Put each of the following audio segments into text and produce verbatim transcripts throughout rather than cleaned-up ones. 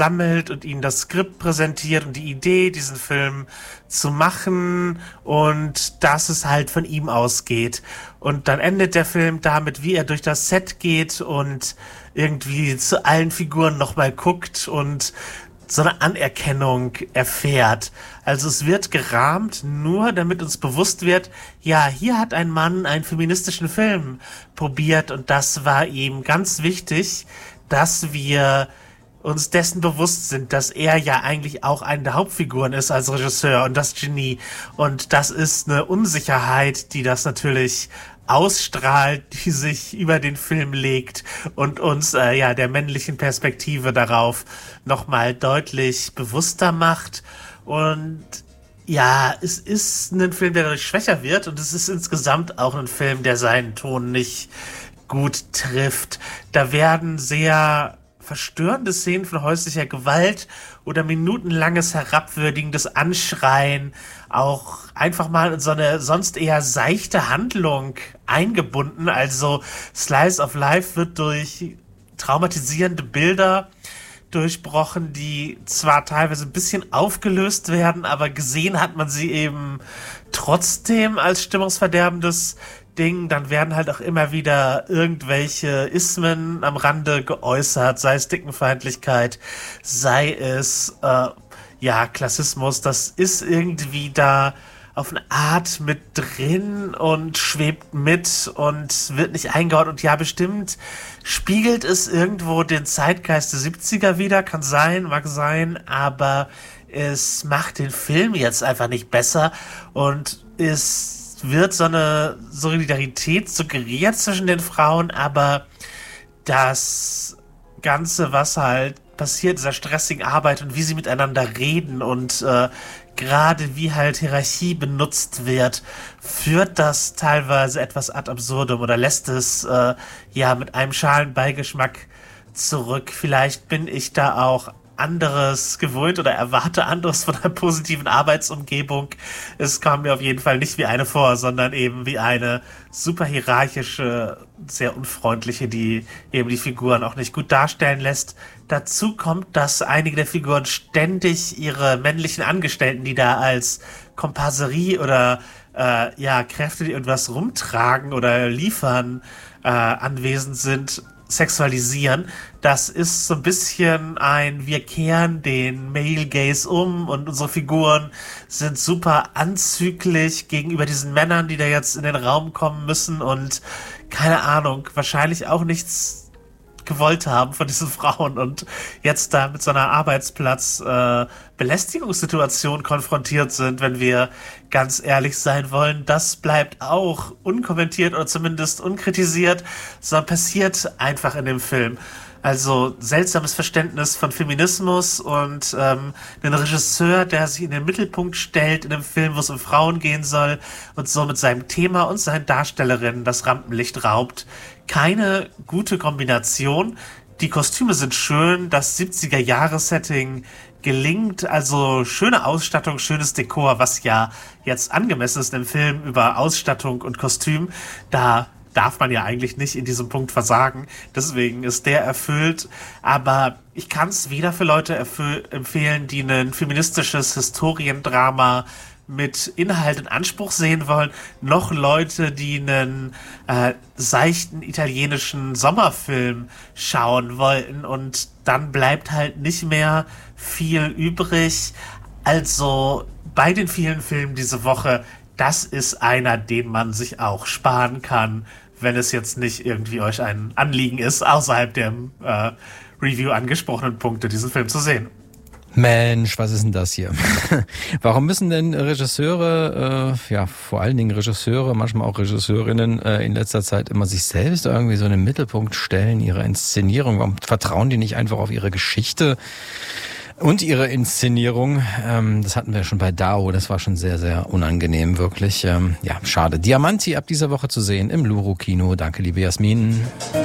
sammelt und ihnen das Skript präsentiert und die Idee, diesen Film zu machen und dass es halt von ihm ausgeht. Und dann endet der Film damit, wie er durch das Set geht und irgendwie zu allen Figuren nochmal guckt und so eine Anerkennung erfährt. Also es wird gerahmt, nur damit uns bewusst wird, ja, hier hat ein Mann einen feministischen Film probiert und das war ihm ganz wichtig, dass wir uns dessen bewusst sind, dass er ja eigentlich auch eine der Hauptfiguren ist als Regisseur und das Genie. Und das ist eine Unsicherheit, die das natürlich ausstrahlt, die sich über den Film legt und uns äh, ja der männlichen Perspektive darauf nochmal deutlich bewusster macht. Und ja, es ist ein Film, der dadurch schwächer wird und es ist insgesamt auch ein Film, der seinen Ton nicht gut trifft. Da werden sehr verstörende Szenen von häuslicher Gewalt oder minutenlanges herabwürdigendes Anschreien auch einfach mal in so eine sonst eher seichte Handlung eingebunden. Also Slice of Life wird durch traumatisierende Bilder durchbrochen, die zwar teilweise ein bisschen aufgelöst werden, aber gesehen hat man sie eben trotzdem als stimmungsverderbendes Ding. Dann werden halt auch immer wieder irgendwelche Ismen am Rande geäußert, sei es Dickenfeindlichkeit, sei es äh, ja Klassismus. Das ist irgendwie da auf eine Art mit drin und schwebt mit und wird nicht eingebaut. Und ja, bestimmt spiegelt es irgendwo den Zeitgeist der siebziger wieder, kann sein, mag sein, aber es macht den Film jetzt einfach nicht besser und es wird so eine Solidarität suggeriert zwischen den Frauen, aber das Ganze, was halt passiert, dieser stressigen Arbeit und wie sie miteinander reden und äh, gerade wie halt Hierarchie benutzt wird, führt das teilweise etwas ad absurdum oder lässt es äh, ja mit einem schalen Beigeschmack zurück. Vielleicht bin ich da auch anderes gewöhnt oder erwarte anderes von einer positiven Arbeitsumgebung. Es kam mir auf jeden Fall nicht wie eine vor, sondern eben wie eine super hierarchische, sehr unfreundliche, die eben die Figuren auch nicht gut darstellen lässt. Dazu kommt, dass einige der Figuren ständig ihre männlichen Angestellten, die da als Komparserie oder äh, ja Kräfte, die irgendwas rumtragen oder liefern, äh, anwesend sind, sexualisieren. Das ist so ein bisschen ein, wir kehren den Male Gaze um und unsere Figuren sind super anzüglich gegenüber diesen Männern, die da jetzt in den Raum kommen müssen und keine Ahnung, wahrscheinlich auch nichts gewollt haben von diesen Frauen und jetzt da mit so einer Arbeitsplatz äh, Belästigungssituation konfrontiert sind, wenn wir ganz ehrlich sein wollen. Das bleibt auch unkommentiert oder zumindest unkritisiert, sondern passiert einfach in dem Film. Also seltsames Verständnis von Feminismus und ähm, einen Regisseur, der sich in den Mittelpunkt stellt in einem Film, wo es um Frauen gehen soll und so mit seinem Thema und seinen Darstellerinnen das Rampenlicht raubt. Keine gute Kombination. Die Kostüme sind schön, das siebziger-Jahre-Setting gelingt, also schöne Ausstattung, schönes Dekor, was ja jetzt angemessen ist im Film über Ausstattung und Kostüm. Da darf man ja eigentlich nicht in diesem Punkt versagen. Deswegen ist der erfüllt. Aber ich kann es weder für Leute erfüll- empfehlen, die ein feministisches Historiendrama mit Inhalt und Anspruch sehen wollen, noch Leute, die einen äh, seichten italienischen Sommerfilm schauen wollten. Und dann bleibt halt nicht mehr viel übrig. Also bei den vielen Filmen diese Woche, das ist einer, den man sich auch sparen kann, wenn es jetzt nicht irgendwie euch ein Anliegen ist, außerhalb der äh, Review angesprochenen Punkte diesen Film zu sehen. Mensch, was ist denn das hier? Warum müssen denn Regisseure, äh, ja vor allen Dingen Regisseure, manchmal auch Regisseurinnen äh, in letzter Zeit immer sich selbst irgendwie so in den Mittelpunkt stellen, ihre Inszenierung? Warum vertrauen die nicht einfach auf ihre Geschichte und ihre Inszenierung? Ähm, das hatten wir schon bei Dao, das war schon sehr, sehr unangenehm, wirklich. Ähm, ja, schade. Diamanti ab dieser Woche zu sehen im Luro-Kino. Danke, liebe Jasmin.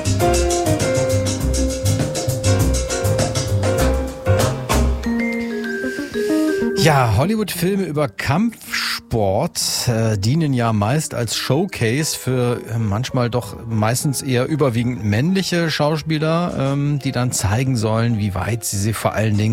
Ja, Hollywood-Filme über Kampfsport äh, dienen ja meist als Showcase für äh, manchmal doch meistens eher überwiegend männliche Schauspieler, ähm, die dann zeigen sollen, wie weit sie sich vor allen Dingen